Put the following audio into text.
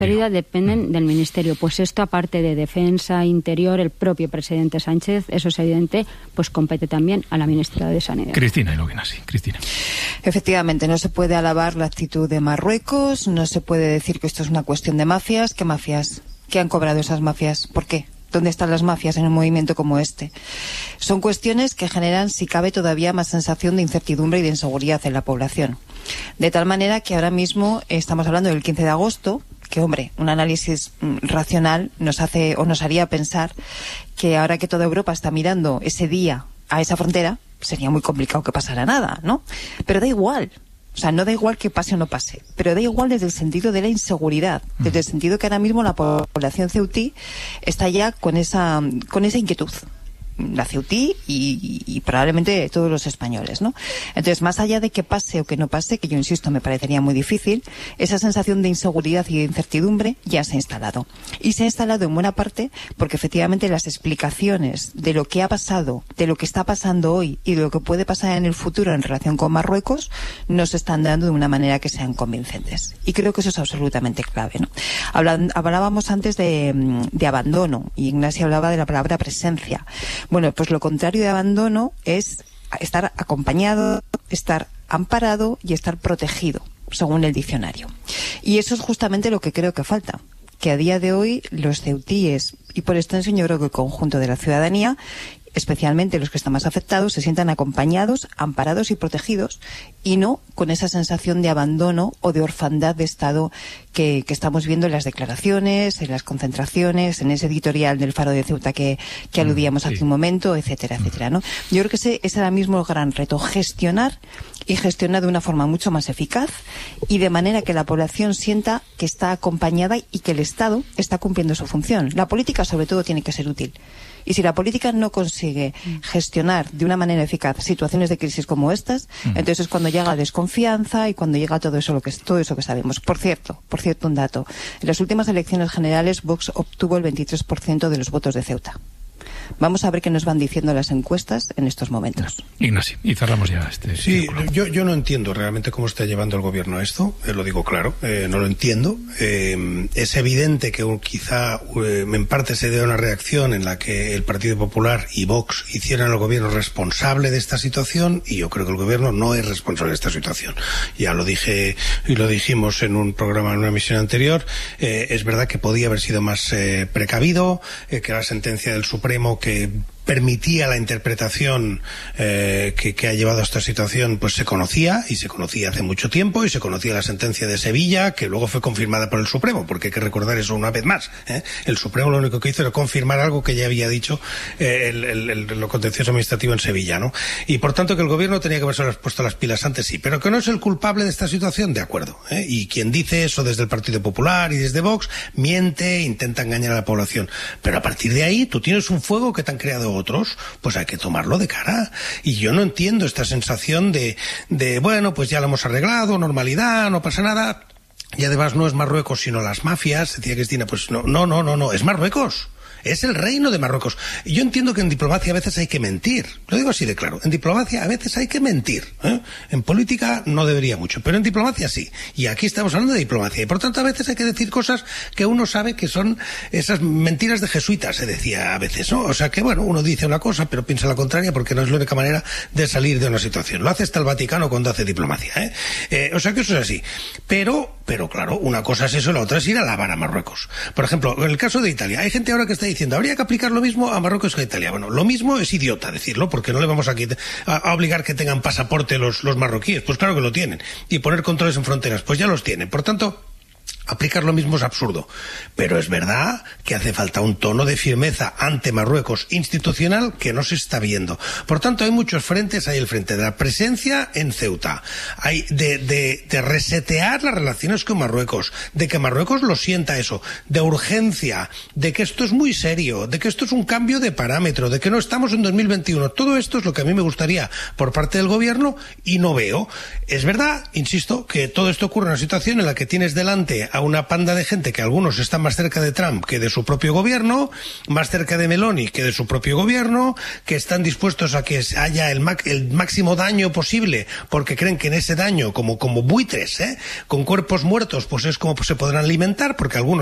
pérdida dependen del Ministerio. Pues esto, aparte de Defensa, Interior, el propio presidente Sánchez, eso es evidente, pues compete también a la ministra de Sanidad. Cristina Iloguina, sí. Cristina. Efectivamente, no se puede alabar la actitud de Marruecos, no se puede decir que esto es una cuestión de mafias. ¿Qué mafias? ¿Qué han cobrado esas mafias? ¿Por qué? ¿Dónde están las mafias en un movimiento como este? Son cuestiones que generan, si cabe, todavía más sensación de incertidumbre y de inseguridad en la población. De tal manera que ahora mismo estamos hablando del 15 de agosto, que, hombre, un análisis racional nos haría pensar que ahora que toda Europa está mirando ese día a esa frontera, sería muy complicado que pasara nada, ¿no? Pero da igual. O sea, no da igual que pase o no pase, pero da igual desde el sentido de la inseguridad, desde el sentido que ahora mismo la población ceutí está ya con esa inquietud. La ceutí y probablemente todos los españoles, ¿no? Entonces, más allá de que pase o que no pase, que yo insisto, me parecería muy difícil, esa sensación de inseguridad y de incertidumbre ya se ha instalado. Y se ha instalado en buena parte porque efectivamente las explicaciones de lo que ha pasado, de lo que está pasando hoy y de lo que puede pasar en el futuro en relación con Marruecos, no se están dando de una manera que sean convincentes. Y creo que eso es absolutamente clave, ¿no? Hablábamos antes de abandono, y Ignacio hablaba de la palabra presencia. Bueno, pues lo contrario de abandono es estar acompañado, estar amparado y estar protegido, según el diccionario. Y eso es justamente lo que creo que falta. Que a día de hoy los ceutíes, y por extensión yo creo que el conjunto de la ciudadanía, especialmente los que están más afectados, se sientan acompañados, amparados y protegidos, y no con esa sensación de abandono o de orfandad de Estado que estamos viendo en las declaraciones, en las concentraciones, en ese editorial del Faro de Ceuta que aludíamos hace un momento, etcétera, etcétera, ¿no? Yo creo que ese es ahora mismo el gran reto, gestionar de una forma mucho más eficaz y de manera que la población sienta que está acompañada y que el Estado está cumpliendo su función. La política, sobre todo, tiene que ser útil. Y si la política no consigue gestionar de una manera eficaz situaciones de crisis como estas, entonces es cuando llega la desconfianza y cuando llega todo eso que sabemos. Por cierto, un dato. En las últimas elecciones generales, Vox obtuvo el 23% de los votos de Ceuta. Vamos a ver qué nos van diciendo las encuestas en estos momentos. Ignacio, y cerramos ya este círculo. Yo no entiendo realmente cómo está llevando el gobierno esto, lo digo claro, no lo entiendo. Es evidente que quizá en parte se dé una reacción en la que el Partido Popular y Vox hicieran al gobierno responsable de esta situación, y yo creo que el gobierno no es responsable de esta situación. Ya lo dije y lo dijimos en un programa, en una emisión anterior. Es verdad que podía haber sido más precavido, que la sentencia del Supremo que permitía la interpretación que ha llevado a esta situación, pues se conocía hace mucho tiempo, y se conocía la sentencia de Sevilla, que luego fue confirmada por el Supremo, porque hay que recordar eso una vez más, ¿eh? El Supremo lo único que hizo era confirmar algo que ya había dicho lo contencioso administrativo en Sevilla, ¿no? Y por tanto que el gobierno tenía que haberse puesto las pilas antes, sí, pero que no es el culpable de esta situación, de acuerdo, ¿eh? Y quien dice eso desde el Partido Popular y desde Vox miente, intenta engañar a la población, pero a partir de ahí tú tienes un fuego que te han creado otros, pues hay que tomarlo de cara. Y yo no entiendo esta sensación de bueno, pues ya lo hemos arreglado, normalidad, no pasa nada. Y además no es Marruecos sino las mafias, decía Cristina, pues no, es Marruecos. Es el reino de Marruecos. Yo entiendo que en diplomacia a veces hay que mentir. Lo digo así de claro. En diplomacia a veces hay que mentir, ¿eh? En política no debería mucho, pero en diplomacia sí. Y aquí estamos hablando de diplomacia. Y por tanto a veces hay que decir cosas que uno sabe que son esas mentiras de jesuitas, se decía a veces, ¿no? O sea que bueno, uno dice una cosa pero piensa la contraria, porque no es la única manera de salir de una situación. Lo hace hasta el Vaticano cuando hace diplomacia, ¿eh? O sea que eso es así. Pero claro, una cosa es eso, la otra es ir a alabar a Marruecos. Por ejemplo, en el caso de Italia, hay gente ahora que está diciendo, habría que aplicar lo mismo a Marruecos que a Italia. Bueno, lo mismo es idiota decirlo, porque no le vamos a obligar que tengan pasaporte los marroquíes. Pues claro que lo tienen. Y poner controles en fronteras, pues ya los tienen. Por tanto, aplicar lo mismo es absurdo. Pero es verdad que hace falta un tono de firmeza ante Marruecos institucional que no se está viendo. Por tanto, hay muchos frentes. Hay el frente de la presencia en Ceuta. Hay de resetear las relaciones con Marruecos. De que Marruecos lo sienta eso. De urgencia. De que esto es muy serio. De que esto es un cambio de parámetro. De que no estamos en 2021. Todo esto es lo que a mí me gustaría por parte del gobierno y no veo. Es verdad, insisto, que todo esto ocurre en una situación en la que tienes delante a a una panda de gente que algunos están más cerca de Trump que de su propio gobierno, más cerca de Meloni que de su propio gobierno, que están dispuestos a que haya el máximo daño posible, porque creen que en ese daño, como buitres, con cuerpos muertos, pues es como se podrán alimentar, porque algunos